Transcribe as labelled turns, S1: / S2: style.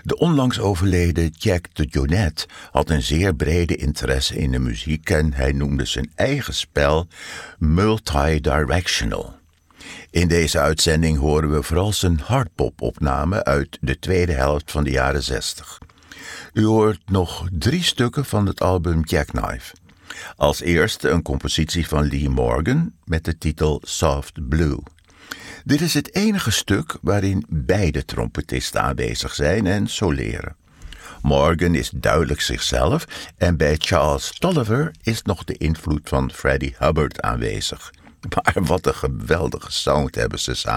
S1: De onlangs overleden Jack DeJohnette had een zeer brede interesse in de muziek en hij noemde zijn eigen spel multidirectional. In deze uitzending horen we vooral zijn hardpop-opname uit de tweede helft van de jaren 60. U hoort nog 3 stukken van het album Jackknife. Als eerste een compositie van Lee Morgan met de titel Soft Blue. Dit is het enige stuk waarin beide trompetisten aanwezig zijn en soleren. Morgan is duidelijk zichzelf en bij Charles Tolliver is nog de invloed van Freddie Hubbard aanwezig. Maar wat een geweldige sound hebben ze samen.